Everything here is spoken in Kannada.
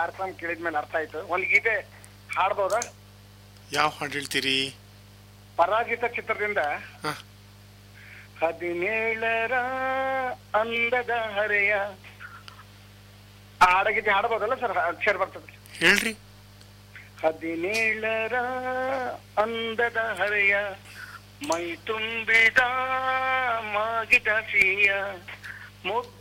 ಕಾರ್ಯಕ್ರಮ ಕೇಳಿದ್ಮೇಲೆ ಅರ್ಥ ಆಯ್ತು. ಒಂದ್ ಗೀತೆ ಹಾಡ್ಬೋದಾ? ಯಾವ ಹಾಡು ಹೇಳ್ತೀರಿ? ಪರಾಜಿತ ಚಿತ್ರದಿಂದ ಹ. 17ರ ಅಂದದ ಹರೆಯ ಹಾಡಗೀತೆ ಹಾಡ್ಬೋದಲ್ಲ ಸರ್? ಅಕ್ಷರ ಬರ್ತದೆ ಹೇಳ್ರಿ. 17ರ ಅಂದದ ಹರೆಯ ಮೈ ತುಂಬಿದ ಮಾಗಿದ ಸಿಹಿಯ